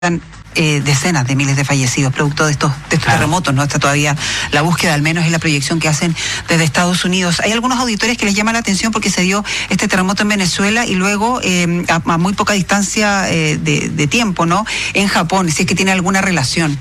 decenas de miles de fallecidos producto de estos terremotos, ¿no? Está todavía la búsqueda, al menos, y la proyección que hacen desde Estados Unidos. Hay algunos auditores que les llama la atención porque se dio este terremoto en Venezuela y luego a muy poca distancia de tiempo, ¿no? En Japón, si es que tiene alguna relación.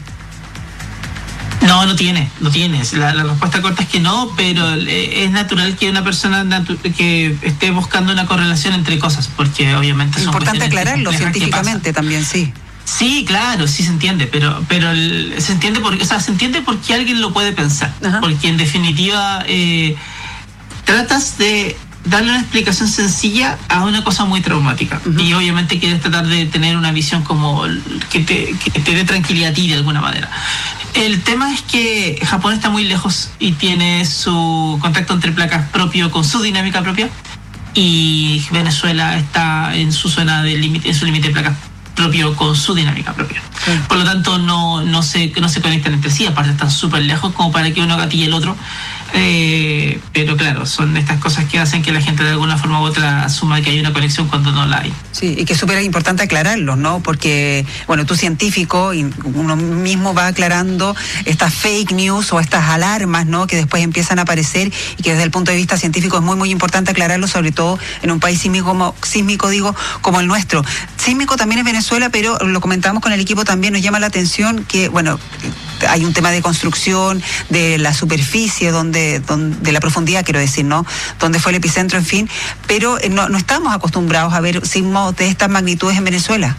No tiene. La respuesta corta es que no, pero es natural que una persona que esté buscando una correlación entre cosas, porque obviamente son importante aclararlo científicamente también, sí. Sí, claro, sí se entiende, pero se entiende porque alguien lo puede pensar. Ajá. Porque en definitiva tratas de darle una explicación sencilla a una cosa muy traumática. Uh-huh. Y obviamente quieres tratar de tener una visión como que te dé tranquilidad a ti de alguna manera. El tema es que Japón está muy lejos y tiene su contacto entre placas propio con su dinámica propia, y Venezuela está en su zona de límite, en su límite de placas propio con su dinámica propia. Sí. Por lo tanto no se conectan entre sí, aparte están súper lejos como para que uno gatille el otro. Pero claro, son estas cosas que hacen que la gente de alguna forma u otra asuma que hay una conexión cuando no la hay. Sí, y que es súper importante aclararlo, ¿no? Porque, bueno, tú científico y uno mismo va aclarando estas fake news o estas alarmas, ¿no? Que después empiezan a aparecer y que desde el punto de vista científico es muy, muy importante aclararlo, sobre todo en un país sísmico como el nuestro. Sísmico también es Venezuela, pero lo comentamos con el equipo también, nos llama la atención que, bueno, hay un tema de construcción, de la superficie, de la profundidad, quiero decir, ¿no? Donde fue el epicentro, en fin, pero no estamos acostumbrados a ver sismos de estas magnitudes en Venezuela.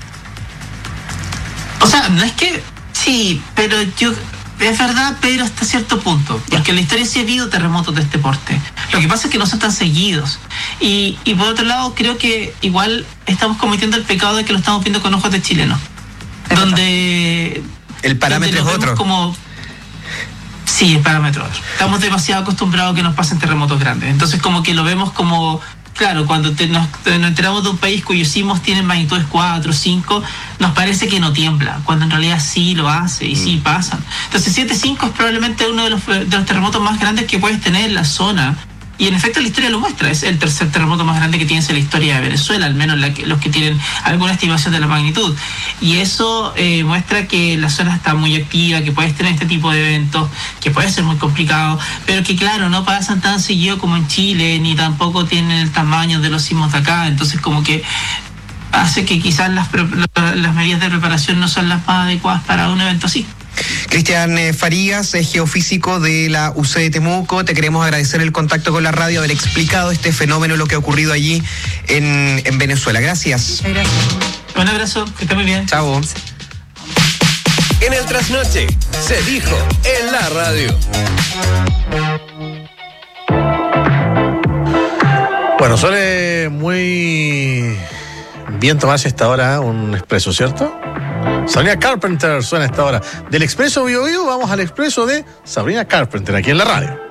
O sea, no es que sí, pero es verdad, pero hasta cierto punto, porque en la historia sí ha habido terremotos de este porte. Lo que pasa es que no son tan seguidos. Y por otro lado, creo que igual estamos cometiendo el pecado de que lo estamos viendo con ojos de chileno. Donde el parámetro es otro. Sí, el parámetro es otro. Estamos demasiado acostumbrados a que nos pasen terremotos grandes. Entonces como que lo vemos como, claro, cuando nos enteramos de un país cuyos sismos tienen magnitudes 4, 5, nos parece que no tiembla, cuando en realidad sí lo hace y sí pasan. Entonces 7.5 es probablemente uno de los terremotos más grandes que puedes tener en la zona. Y en efecto la historia lo muestra, es el tercer terremoto más grande que tienes en la historia de Venezuela, al menos los que tienen alguna estimación de la magnitud. Y eso muestra que la zona está muy activa, que puedes tener este tipo de eventos, que puede ser muy complicado, pero que claro, no pasan tan seguido como en Chile, ni tampoco tienen el tamaño de los sismos de acá. Entonces como que hace que quizás las medidas de preparación no son las más adecuadas para un evento así. Cristian Farías, geofísico de la UC de Temuco, te queremos agradecer el contacto con la radio, haber explicado este fenómeno, lo que ha ocurrido allí en Venezuela. Gracias. Gracias. Un abrazo, que esté muy bien. Chao. En el trasnoche se dijo en la radio. Bueno, suele muy bien tomarse esta hora un expreso, ¿cierto? Sabrina Carpenter suena a esta hora. Del expreso Bio Bio vamos al expreso de Sabrina Carpenter aquí en la radio.